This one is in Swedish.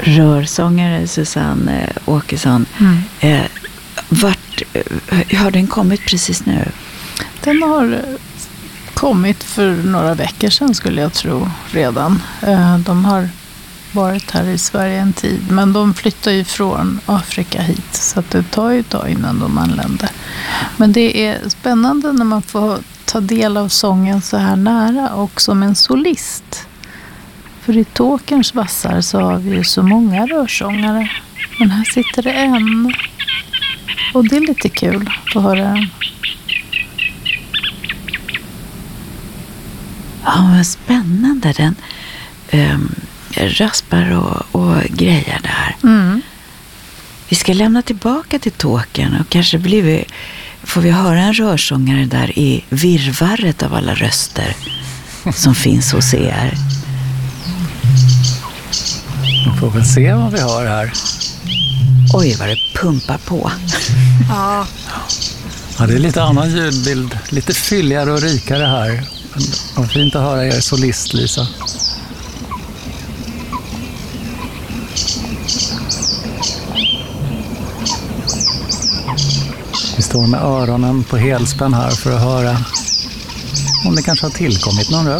rörsångare Susanne Åkesson. Har den kommit precis nu? Den har kommit för några veckor sedan skulle jag tro redan. De har varit här i Sverige en tid, men de flyttar ju från Afrika hit så att det tar ju ett tag innan de anländer. Men det är spännande när man får ta del av sången så här nära och som en solist. För i Tåkerns vassar så har vi ju så många rörsångare, men här sitter det en. Och det är lite kul att få höra den. Ja, vad spännande. Den raspar och grejer där. Vi ska lämna tillbaka till Tåkern och kanske får vi höra en rörsångare där i virrvarret av alla röster som finns hos er. Vi får väl se vad vi har här. Oj, vad det pumpar på. Ja. Ja, det är lite annan ljudbild. Lite fylligare och rikare här. Vad fint att höra er solist, Lisa. Vi står med öronen på helspänn här för att höra om det kanske har tillkommit någon röst.